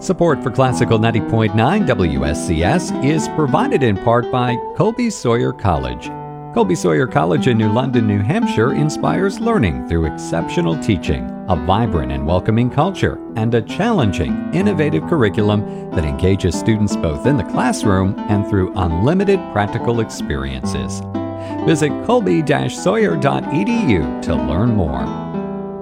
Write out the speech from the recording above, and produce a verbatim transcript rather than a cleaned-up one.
Support for Classical ninety point nine W S C S is provided in part by Colby Sawyer College. Colby Sawyer College in New London, New Hampshire inspires learning through exceptional teaching, a vibrant and welcoming culture, and a challenging, innovative curriculum that engages students both in the classroom and through unlimited practical experiences. Visit colby dash sawyer dot e d u to learn more.